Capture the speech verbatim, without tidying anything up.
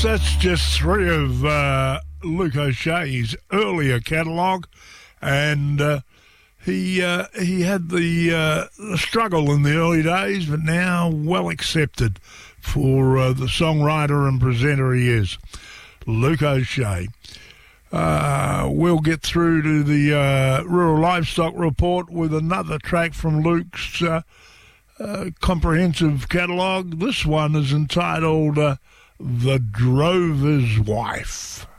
That's just three of uh, Luke O'Shea's earlier catalogue, and uh, he uh, he had the, uh, the struggle in the early days, but now well accepted for uh, the songwriter and presenter he is, Luke O'Shea. Uh, we'll get through to the uh, Rural Livestock Report with another track from Luke's uh, uh, comprehensive catalogue. This one is entitled uh, The Drover's Wife.